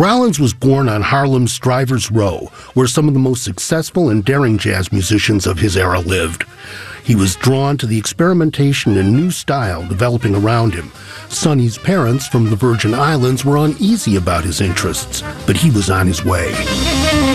Rollins was born on Harlem's Strivers Row, where some of the most successful and daring jazz musicians of his era lived. He was drawn to the experimentation and new style developing around him. Sonny's parents from the Virgin Islands were uneasy about his interests, but he was on his way.